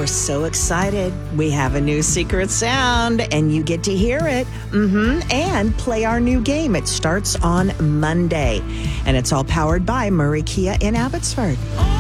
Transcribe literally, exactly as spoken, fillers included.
so excited. We have a new secret sound, and you get to hear it. Mm-hmm. And play our new game. It starts on Monday, and it's all powered by Murray Kia in Abbotsford.